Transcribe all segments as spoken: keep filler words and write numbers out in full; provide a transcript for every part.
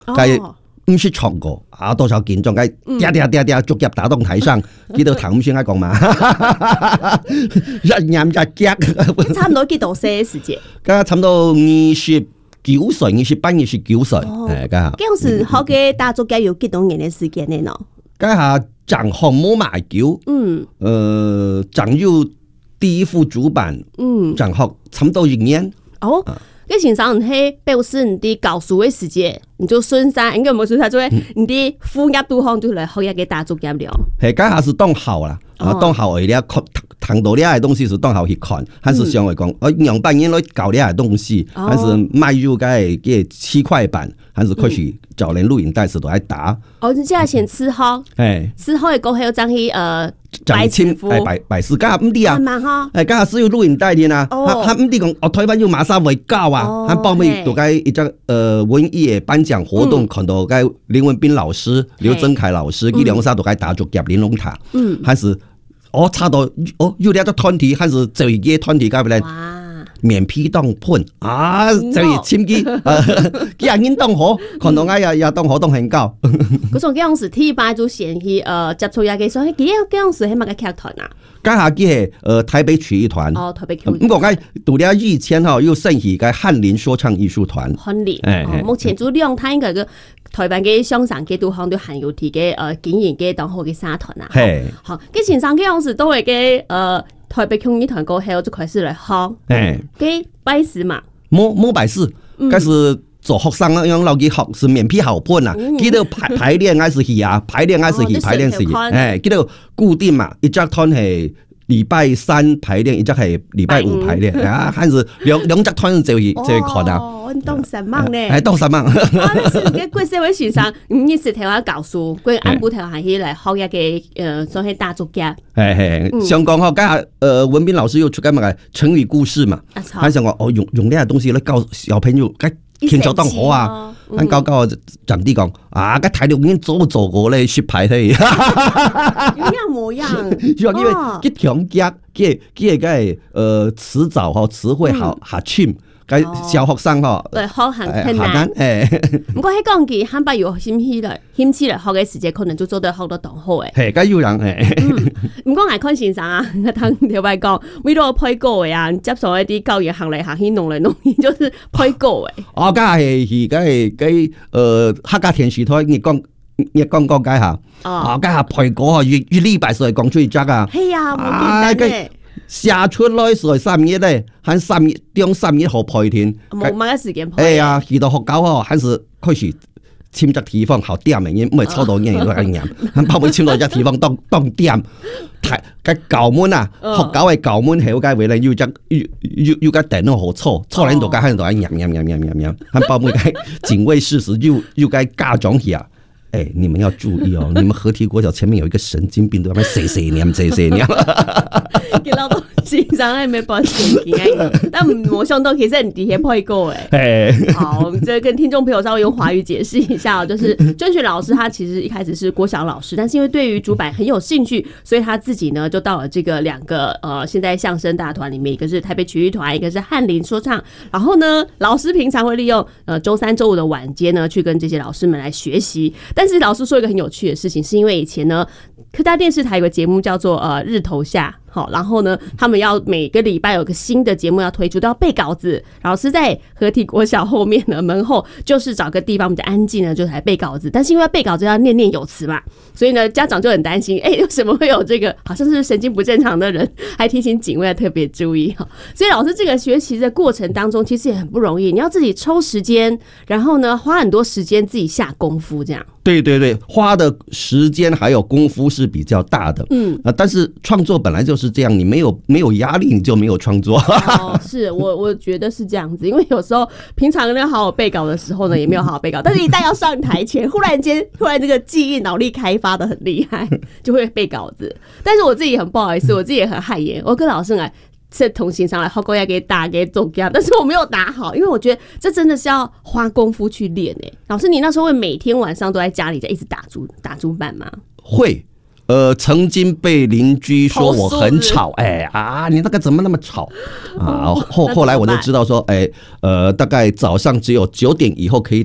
该不是唱歌啊，多少紧张，该嗲嗲嗲嗲逐渐打动台上，记到唐唔先爱讲嘛，日念日夾， 差唔多幾多歲嘅時間？ 咁差唔多二十九歲，二十八、二十九歲，誒，咁啊。 嗰陣時學嘅大作家有幾多年嘅時間呢？ 咁啊，獎項冇買叫，嗯，誒，獎有第一副主板，嗯，獎學差唔多一年。 哦。你先生係表示你啲教書嘅時間，你就順晒，應該冇順晒，做你啲副業都行就嚟學一個大作業了。 係，家下是當校啦，啊，當校而家談到呢啲東西是當校去看，還是上嚟講，我兩百年來搞呢啲東西，還是賣入嘅嘅七塊板，還是開始找人錄影帶時都喺打。 哦，你即係先吃好，係吃好嘅過後又爭去誒。 百千誒百百事，家下唔啲啊，誒家下需要錄影帶添啊，他他唔啲講，我台灣要馬上會教啊，他報名到該一隻誒文藝嘅頒獎活動，看到該林文斌老師、劉增凱老師，佢兩個都該打足夾玲瓏塔，嗯，還是我查到哦，有兩個團體，還是做一個團體，該不來免批當判啊，就係簽機，幾廿年當好，看到我也也當好當很高。 嗰種嗰陣時 T 八就先去誒接觸下嘅，所以幾樣嗰陣時係乜嘅劇團啊？ 家下嘅係誒台北曲藝團。哦， 台北曲藝。 咁講緊讀了以前吼，又盛行嘅翰林說唱藝術團。 翰林，哦，目前做兩攤嘅個台灣嘅上上嘅都行到很有啲嘅誒經營嘅當好嘅社團啊。係。好，佢前上嗰陣時都係嘅誒。台北曲藝團過後就開始來學，誒，給拜師嘛， 冇冇拜師，開始做學生啊，用老幾學是免批好判啊，記得排排練還是去啊，排練還是去，排練是去，誒，記得固定嘛，一隻團係禮拜三排練，一隻係禮拜五排練，啊，還是兩兩隻團就去就去看啊。 當神猛咧， 係當神猛。 啊，你是嘅貴社會先生，唔一時聽我教書，佢按部頭行起嚟學一個誒，所謂大作家。 係係，想講嗬，家下誒文斌老師又出緊乜嘅成語故事嘛，佢想講我用用呢啲東西咧教小朋友，該聽咗當好啊，按教教長啲講啊，該睇到已經做做過咧，學排佢。 有樣模樣， 因為佢強夾，佢佢嘅誒詞藻嗬詞彙好好深。小學生嗬， 對學行困難。誒，唔過喺講佢漢白有興起來，興起來學嘅時節，可能就做得學得當好誒。 係，梗要人誒。 唔講係康先生啊，聽條位講，為咗批歌嘅啊，接受一啲教育行嚟行去弄嚟弄去，就是批歌誒。 哦，梗係係，梗係佢誒客家電視台，你講你講講解下。哦，梗係批歌啊，越越禮拜先講出一則啊。 係啊，冇簡單嘅。 寫出來是三日咧，喺三日中三日後排天， 冇乜嘅時間排。 哎呀，去到學校吼，還是開始簽隻地方好點嘅，因為抽到人都係咁，喺包尾簽到隻地方當當點，太個校門啊，學校嘅校門係好解為咧，要隻要要要個電腦好錯，錯喺度間喺度喺냠냠냠냠냠냠，喺包尾個警衛室時要要個家長去啊。哎，你們要注意哦！你們合體國小前面有一個神經病，都要寫寫念寫寫念。 見到都先生係咪幫神經啊？但我想到其實你底下配過哎。好，這跟聽眾朋友稍微用華語解釋一下，就是甄選老師他其實一開始是國小老師，但是因為對於主板很有興趣，所以他自己呢就到了這個兩個呃現在相聲大團裡面，一個是台北曲藝團，一個是翰林說唱。然後呢，老師平常會利用呃週三週五的晚間呢，去跟這些老師們來學習。但是老師說一個很有趣的事情，是因為以前呢，客家電視台有個節目叫做呃日頭下。好，然後呢，他們要每個禮拜有個新的節目要推出，都要背稿子。老師在合體國小後面的門後，就是找個地方比較安靜呢，就來背稿子。但是因為背稿子要念念有詞嘛，所以呢，家長就很擔心，哎，為什麼會有這個好像是神經不正常的人？還提醒警衛要特別注意哈。所以老師這個學習的過程當中，其實也很不容易，你要自己抽時間，然後呢，花很多時間自己下功夫，這樣。 對對對，花的時間還有功夫是比較大的。嗯啊，但是創作本來就是這樣，你沒有沒有壓力，你就沒有創作。 哦，是我我覺得是這樣子，因為有時候平常那好好背稿的時候呢，也沒有好好背稿，但是一旦要上台前，忽然間突然這個記憶腦力開發得很厲害，就會背稿子。但是我自己很不好意思，我自己也很汗顏，我跟老師來。是同行上來學過要給打給總結，但是我沒有打好，因為我覺得這真的是要花功夫去練誒。老師，你那時候會每天晚上都在家裡在一直打竹打竹板嗎？ 會，呃，曾經被鄰居說我很吵，哎啊，你那個怎麼那麼吵啊？後後來我就知道說，哎，呃，大概早上只有九點以後可以打。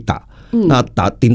那打顶